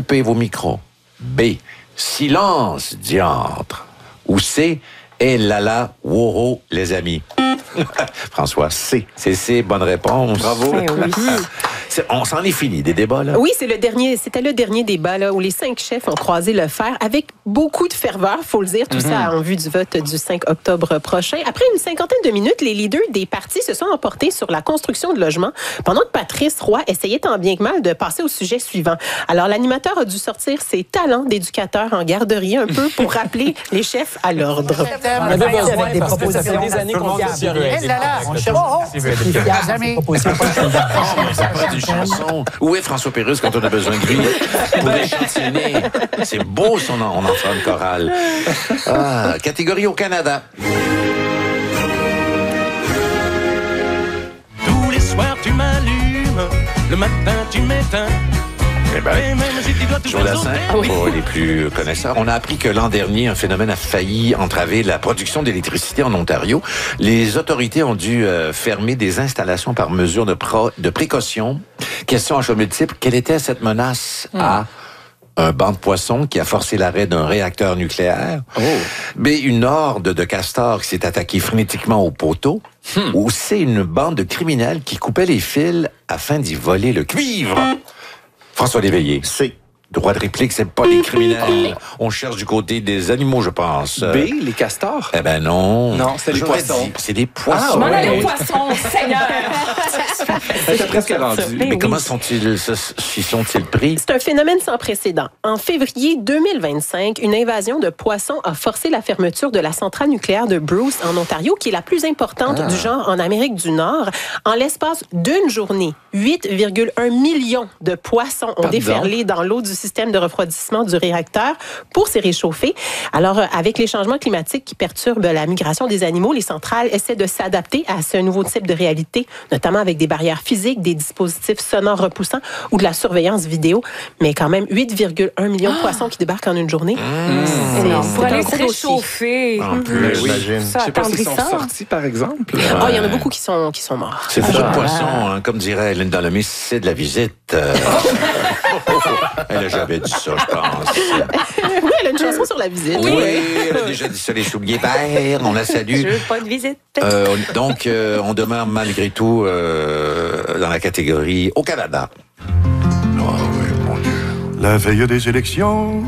coupez vos micros. B, silence, diantre. Ou C, eh là là, woro, les amis. François, C. C'est C, bonne réponse. Bravo. Oui. On s'en est fini des débats, là. Oui, c'était le dernier débat là, où les 5 chefs ont croisé le fer avec beaucoup de ferveur, faut le dire, tout ça en vue du vote du 5 octobre prochain. Après une cinquantaine de minutes, les leaders des partis se sont emportés sur la construction de logements pendant que Patrice Roy essayait tant bien que mal de passer au sujet suivant. Alors, l'animateur a dû sortir ses talents d'éducateur en garderie un peu pour rappeler les chefs à l'ordre. On avait besoin des propositions. Ça fait des années qu'on vient une chanson. Où est François Pérusse quand on a besoin de lui pour échantillonner? C'est beau, on en fera une chorale. Catégorie au Canada. Tous les soirs, tu m'allumes. Le matin, tu m'éteins. Eh ben, Jodassin, pour les plus connaisseurs, on a appris que l'an dernier, un phénomène a failli entraver la production d'électricité en Ontario. Les autorités ont dû fermer des installations par mesure de précaution. Question à choix multiple, quelle était cette menace? A, un banc de poissons qui a forcé l'arrêt d'un réacteur nucléaire. B, une horde de castors qui s'est attaquée frénétiquement au poteau. Ou C, une bande de criminels qui coupaient les fils afin d'y voler le cuivre. François Léveillé. C. Droit de réplique, c'est pas des criminels. On cherche du côté des animaux, je pense. B, les castors. Eh ben non. Non, c'est des poissons. C'est des poissons. Je m'en allais aux poissons, Seigneur! T'as presque rendu. Mais comment sont-ils pris? C'est un phénomène sans précédent. En février 2025, une invasion de poissons a forcé la fermeture de la centrale nucléaire de Bruce en Ontario, qui est la plus importante du genre en Amérique du Nord. En l'espace d'une journée, 8,1 millions de poissons ont déferlé dans l'eau du système de refroidissement du réacteur pour s'y réchauffer. Alors, avec les changements climatiques qui perturbent la migration des animaux, les centrales essaient de s'adapter à ce nouveau type de réalité, notamment avec des barrières physiques, des dispositifs sonores repoussants ou de la surveillance vidéo. Mais quand même, 8,1 millions de poissons qui débarquent en une journée. C'est énorme. Pour aller se réchauffer. En plus, j'imagine. Ça Je sais pas s'ils sont attendrissant. sortis, par exemple. Il y en a beaucoup qui sont morts. C'est pas de poisson, hein, comme dirait Linda Lemay, c'est de la visite. Elle a jamais dit ça, je pense. Oui, elle a une chanson sur la visite. Oui, elle a déjà dit ça, les souliers verts, on la salue. Je veux pas de visite. Donc, on demeure malgré tout dans la catégorie au Canada. La veille des élections,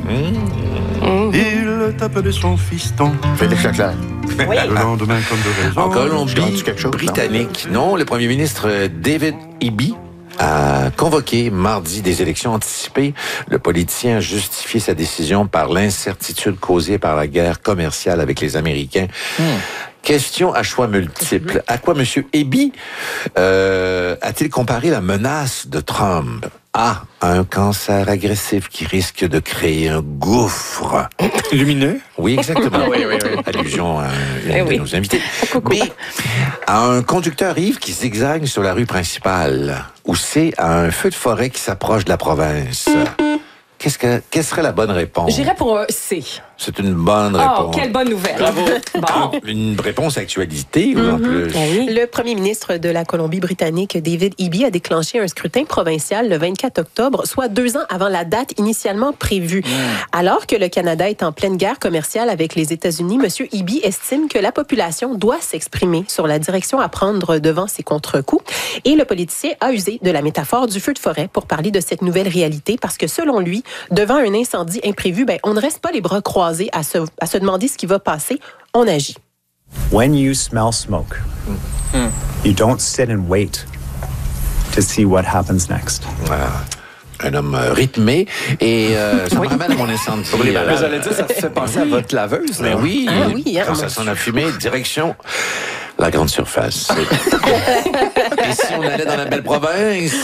il tapait son fiston. Félix Leclerc. Le lendemain, comme de raison. En Colombie-Britannique, non, le premier ministre David Eby a convoqué mardi des élections anticipées. Le politicien a justifié sa décision par l'incertitude causée par la guerre commerciale avec les Américains. Question à choix multiples. À quoi M. Eby a-t-il comparé la menace de Trump? A, un cancer agressif qui risque de créer un gouffre. Lumineux? Oui, exactement. Oui. Allusion à une de nos invités. B, à un conducteur ivre qui zigzague sur la rue principale. Ou C, à un feu de forêt qui s'approche de la province. Quelle serait la bonne réponse? J'irais pour un C. C'est une bonne réponse. Oh, quelle bonne nouvelle. Bravo. Bon. Une réponse actualité, en plus. Le premier ministre de la Colombie-Britannique, David Eby, a déclenché un scrutin provincial le 24 octobre, soit 2 ans avant la date initialement prévue. Alors que le Canada est en pleine guerre commerciale avec les États-Unis, M. Eby estime que la population doit s'exprimer sur la direction à prendre devant ces contre-coups. Et le politicien a usé de la métaphore du feu de forêt pour parler de cette nouvelle réalité, parce que selon lui, devant un incendie imprévu, on ne reste pas les bras croisés à se demander ce qui va passer. On agit. When you smell smoke, you don't sit and wait to see what happens next. Un homme rythmé. Et ça me ramène à mon incendie. Mais j'allais dire, ça te fait penser à votre laveuse. Mais oui, quand ça sent la fumée, direction la grande surface. Et si on allait dans la belle province?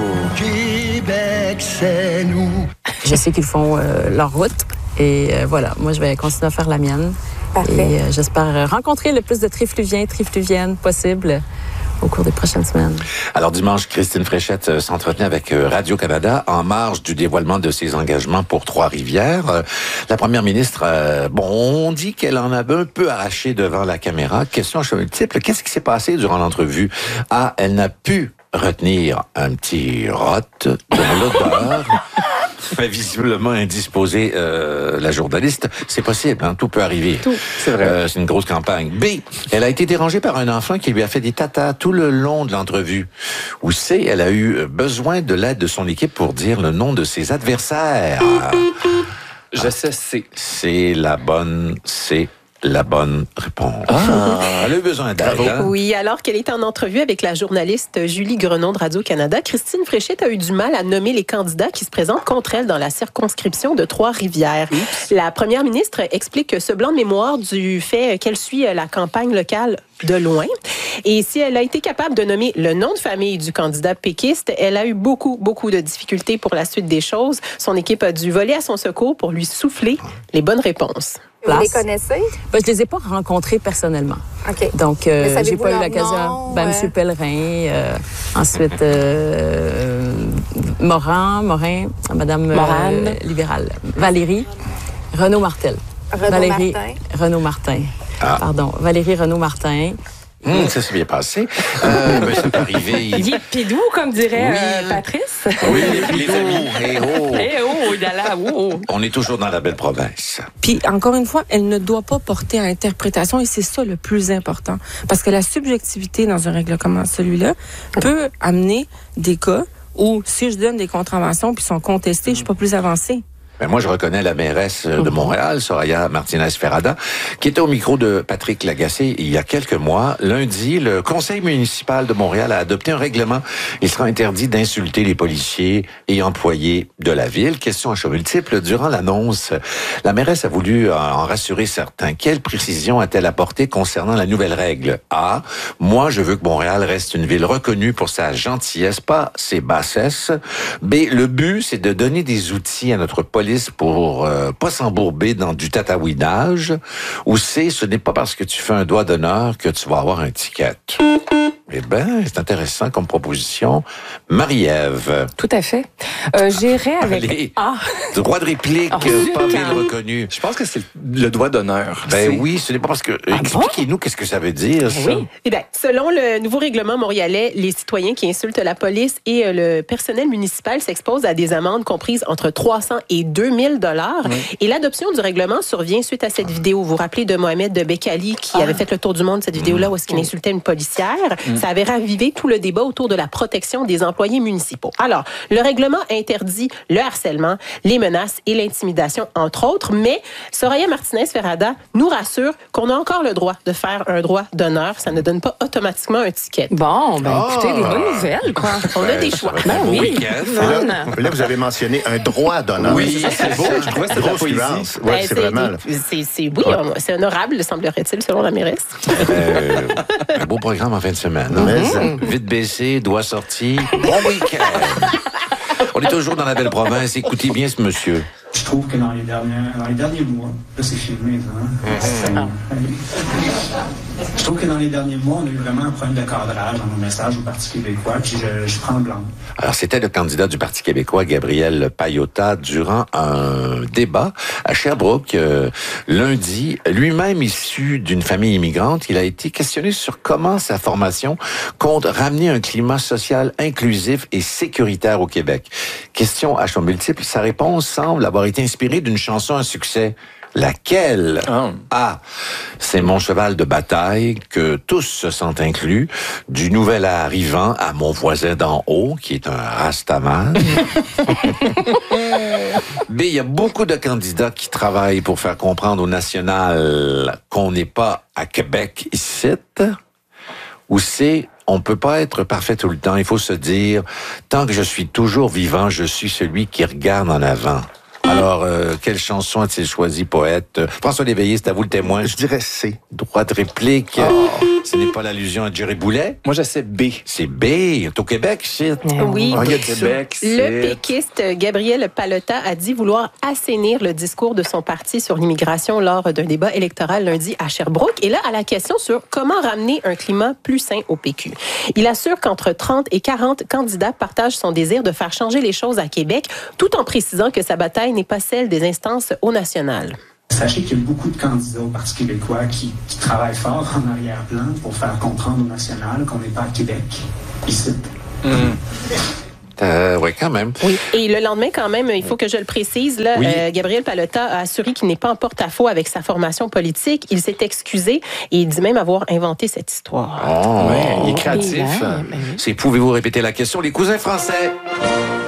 Québec, c'est nous. Je sais qu'ils font leur route. Et voilà, moi, je vais continuer à faire la mienne. Parfait. Et j'espère rencontrer le plus de trifluviennes possible au cours des prochaines semaines. Alors, dimanche, Christine Fréchette s'entretenait avec Radio-Canada en marge du dévoilement de ses engagements pour Trois-Rivières. La première ministre, on dit qu'elle en avait un peu arraché devant la caméra. Question à choix multiple. Qu'est-ce qui s'est passé durant l'entrevue? A, elle n'a pu retenir un petit rot de l'odeur. fait visiblement indisposer la journaliste. C'est possible, hein, tout peut arriver. Tout, c'est vrai. C'est une grosse campagne. B, elle a été dérangée par un enfant qui lui a fait des tatas tout le long de l'entrevue. Ou C, elle a eu besoin de l'aide de son équipe pour dire le nom de ses adversaires. Je sais, c'est. C'est la bonne réponse. Elle a eu besoin d'aide. Hein? Oui, alors qu'elle était en entrevue avec la journaliste Julie Grenon de Radio-Canada, Christine Fréchette a eu du mal à nommer les candidats qui se présentent contre elle dans la circonscription de Trois-Rivières. La première ministre explique ce blanc de mémoire du fait qu'elle suit la campagne locale de loin. Et si elle a été capable de nommer le nom de famille du candidat péquiste, elle a eu beaucoup de difficultés pour la suite des choses. Son équipe a dû voler à son secours pour lui souffler les bonnes réponses. Vous les connaissez? Ben, je les ai pas rencontrés personnellement. OK. Donc, j'ai pas eu l'occasion. Ben, M. Pellerin, ensuite Morin, Mme libérale, Valérie Renaud-Martel. Valérie Renaud-Martin. Valérie Renaud-Martin. Ça s'est bien passé. Ça peut arriver. Il est pidou, comme dirait Patrice. Oui, les amis. On est toujours dans la belle province. Puis, encore une fois, elle ne doit pas porter à interprétation et c'est ça le plus important. Parce que la subjectivité dans un règlement comme celui-là peut amener des cas où, si je donne des contraventions puis sont contestées, je suis pas plus avancée. Ben moi, je reconnais la mairesse de Montréal, Soraya Martinez-Ferrada, qui était au micro de Patrick Lagacé il y a quelques mois. Lundi, le conseil municipal de Montréal a adopté un règlement. Il sera interdit d'insulter les policiers et employés de la ville. Question à choix multiples. Durant l'annonce, la mairesse a voulu en rassurer certains. Quelle précision a-t-elle apportée concernant la nouvelle règle? A. Moi, je veux que Montréal reste une ville reconnue pour sa gentillesse, pas ses bassesses. B. Le but, c'est de donner des outils à notre police pour pas s'embourber dans du tatouinage. Ou C, ce n'est pas parce que tu fais un doigt d'honneur que tu vas avoir un ticket. Eh bien, c'est intéressant comme proposition. Marie-Ève. Tout à fait. J'irai avec Allez, droit de réplique, pas ville reconnue. Je pense que c'est le doigt d'honneur. Ben oui, ce n'est pas parce que... Expliquez-nous qu'est-ce que ça veut dire, ça. Oui. Eh bien, selon le nouveau règlement montréalais, les citoyens qui insultent la police et le personnel municipal s'exposent à des amendes comprises entre 300 et 2000 $. Et l'adoption du règlement survient suite à cette vidéo. Vous vous rappelez de Mohamed de Bekali qui avait fait le tour du monde, cette vidéo-là, où est-ce qu'il insultait une policière. Ça avait ravivé tout le débat autour de la protection des employés municipaux. Alors, le règlement interdit le harcèlement, les menaces et l'intimidation, entre autres, mais Soraya Martinez-Ferrada nous rassure qu'on a encore le droit de faire un droit d'honneur. Ça ne donne pas automatiquement un ticket. Bon, écoutez, des bonnes nouvelles, quoi. On a des choix. Là, vous avez mentionné un droit d'honneur. Oui, c'est beau. Je vois que c'est de la poésie. Ouais, c'est vraiment... c'est honorable, semblerait-il, selon la mairesse. Un beau programme en fin de semaine. Vite baissé, doigt sorti. Bon week-end. On est toujours dans la belle province. Écoutez bien ce monsieur. Je trouve que dans les derniers mois, là c'est filmé, hein? Je trouve que dans les derniers mois, on a eu vraiment un problème de cadrage dans nos messages au Parti québécois, puis je prends le blanc. Alors, c'était le candidat du Parti québécois, Gabriel Payota, durant un débat à Sherbrooke lundi. Lui-même issu d'une famille immigrante, il a été questionné sur comment sa formation compte ramener un climat social inclusif et sécuritaire au Québec. Question à choix multiples, sa réponse semble avoir été inspirée d'une chanson à succès. Laquelle? A. C'est mon cheval de bataille, que tous se sentent inclus, du nouvel arrivant à mon voisin d'en haut, qui est un rastaman. B. Il y a beaucoup de candidats qui travaillent pour faire comprendre au national qu'on n'est pas à Québec ici. Ou C. On peut pas être parfait tout le temps. Il faut se dire, tant que je suis toujours vivant, je suis celui qui regarde en avant. Alors, quelle chanson a-t-il choisi, poète? François Léveillé, c'est à vous le témoin. Je dirais C. Droit de réplique. Ce n'est pas l'allusion à Jerry Boulet? Moi, je sais B. C'est B. Au Québec, c'est... Oui. Il y a Québec, le péquiste Gabriel Payota a dit vouloir assainir le discours de son parti sur l'immigration lors d'un débat électoral lundi à Sherbrooke. Et là, à la question sur comment ramener un climat plus sain au PQ. Il assure qu'entre 30 et 40 candidats partagent son désir de faire changer les choses à Québec, tout en précisant que sa bataille n'est pas celle des instances au national. Sachez qu'il y a beaucoup de candidats au Parti québécois qui travaillent fort en arrière-plan pour faire comprendre au national qu'on n'est pas à Québec, ici. Oui, quand même. Oui. Et le lendemain, quand même, il faut que je le précise, là, Gabriel Pallotta a assuré qu'il n'est pas en porte-à-faux avec sa formation politique. Il s'est excusé et il dit même avoir inventé cette histoire. Oh, il est créatif. Pouvez-vous répéter la question? Les cousins français.